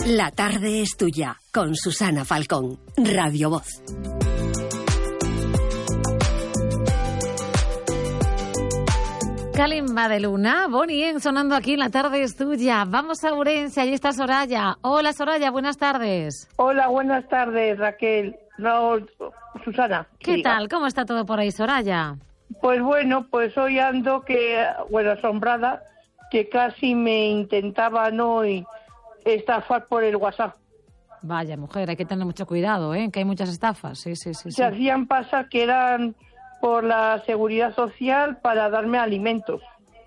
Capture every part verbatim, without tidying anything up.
La tarde es tuya, con Susana Falcón, Radio Voz. Kalimba de Luna, Bonnie, sonando aquí, La tarde es tuya. Vamos a Ourense, allí está Soraya. Hola Soraya, buenas tardes. Hola, buenas tardes, Raquel. No, Susana. ¿Qué sí, tal? ¿Cómo está todo por ahí, Soraya? Pues bueno, pues hoy ando que, bueno, asombrada, que casi me intentaban hoy estafar por el WhatsApp. Vaya, mujer, hay que tener mucho cuidado, ¿eh? Que hay muchas estafas, sí, sí, sí. sí. Se hacían pasar que eran por la Seguridad Social para darme alimentos.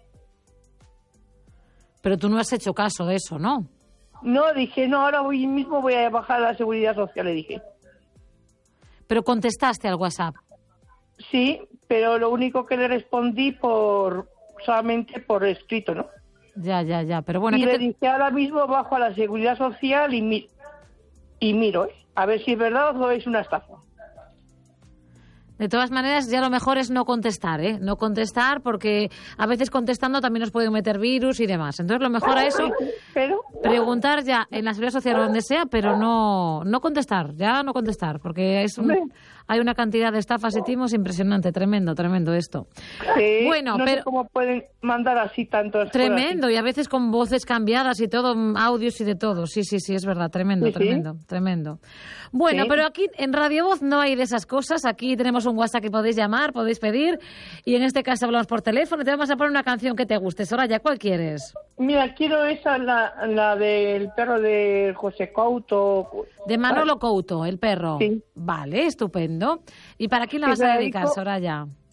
Pero tú no has hecho caso de eso, ¿no? No, dije, no, ahora hoy mismo voy a bajar a la Seguridad Social, le dije. Pero contestaste al WhatsApp. Sí, pero lo único que le respondí por solamente por escrito, ¿no? Ya, ya, ya, pero bueno... Y le te... dije, ahora mismo bajo a la Seguridad Social y, mi... y miro, ¿eh? A ver si es verdad o es una estafa. De todas maneras, ya lo mejor es no contestar, ¿eh? No contestar porque a veces contestando también nos pueden meter virus y demás. Entonces lo mejor a eso, pero... preguntar ya en la Seguridad Social o donde sea, pero no no contestar, ya no contestar, porque es un, hay una cantidad de estafas y timos impresionante, tremendo, tremendo esto. Sí, bueno, no pero sé cómo pueden mandar así tantos... Tremendo, y a veces con voces cambiadas y todo, audios y de todo. Sí, sí, sí, es verdad, tremendo, sí, tremendo, sí. tremendo. Bueno, sí. Pero aquí en Radio Voz no hay de esas cosas. Aquí tenemos un WhatsApp que podéis llamar, podéis pedir, y en este caso hablamos por teléfono. Te vamos a poner una canción que te guste. Soraya, ¿cuál quieres? Mira, quiero esa, la, la del perro de José Couto. De Manolo Couto, el perro. Sí. Vale, estupendo. ¿Y para quién la vas a dedicar, Soraya?